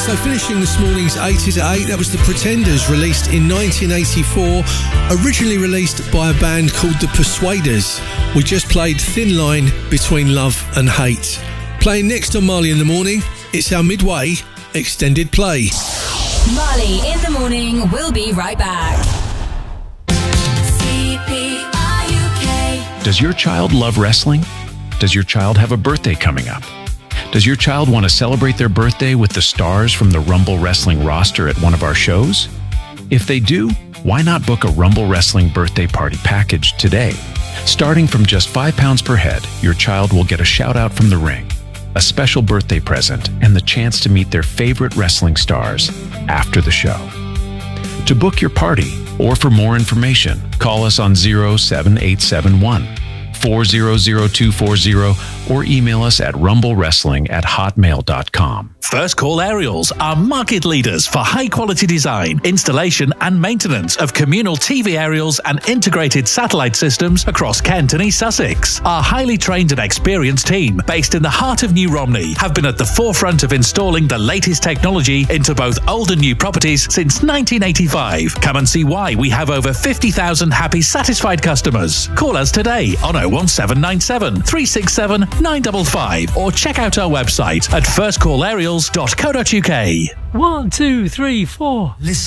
So finishing this morning's 80s at 8, that was The Pretenders, released in 1984, originally released by a band called The Persuaders. We just played Thin Line Between Love and Hate. Playing next on Marley in the Morning, it's our Midway extended play. Marley in the Morning, we'll be right back. CPRUK. Does your child love wrestling? Does your child have a birthday coming up? Does your child want to celebrate their birthday with the stars from the Rumble Wrestling roster at one of our shows? If they do, why not book a Rumble Wrestling birthday party package today? Starting from just £5 per head, your child will get a shout-out from the ring, a special birthday present, and the chance to meet their favorite wrestling stars after the show. To book your party, or for more information, call us on 07871 400240 or email us at rumblewrestling@hotmail.com. First Call Aerials are market leaders for high-quality design, installation and maintenance of communal TV aerials and integrated satellite systems across Kent and East Sussex. Our highly trained and experienced team, based in the heart of New Romney, have been at the forefront of installing the latest technology into both old and new properties since 1985. Come and see why we have over 50,000 happy, satisfied customers. Call us today on 01797 367 955 or check out our website at firstcallaerials.co.uk. 1, 2, 3, 4. Listen.